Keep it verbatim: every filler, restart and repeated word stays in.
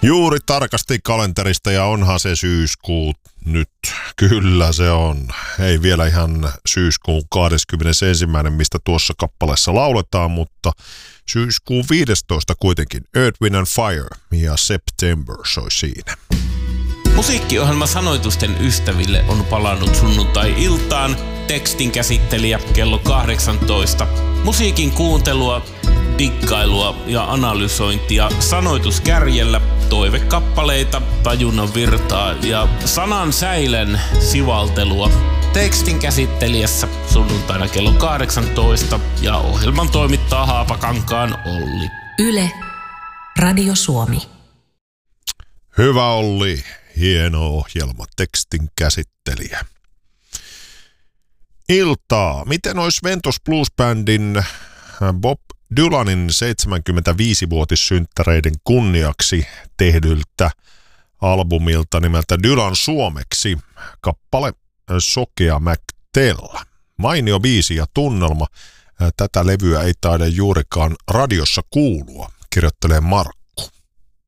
Juuri tarkasti kalenterista ja onhan se syyskuu nyt. Kyllä se on. Ei vielä ihan syyskuun kahdeskymmenesensimmäinen, mistä tuossa kappaleessa lauletaan, mutta syyskuun viidestoista kuitenkin Earth, Wind and Fire ja September soi siinä. Musiikkiohjelma Sanoitusten ystäville on palannut sunnuntai-iltaan. Tekstin käsittelijä kello kahdeksantoista. Musiikin kuuntelua, dikkailua ja analysointia sanoituskärjellä, toivekappaleita, tajunnan virtaa ja sanan säilen sivaltelua. Tekstin käsittelijässä sunnuntaina kello kahdeksantoista ja ohjelman toimittaa Haapakankaan Olli. Yle, Radio Suomi. Hyvä Olli, hieno ohjelma, tekstin käsittelijä. Iltaa. Miten olisi Ventos Blues-bändin Bob Dylanin seitsemänkymmentäviisivuotissynttäreiden kunniaksi tehdyltä albumilta nimeltä Dylan suomeksi kappale Sokea McTell. Mainio biisi ja tunnelma. Tätä levyä ei taida juurikaan radiossa kuulua, kirjoittelee Mark.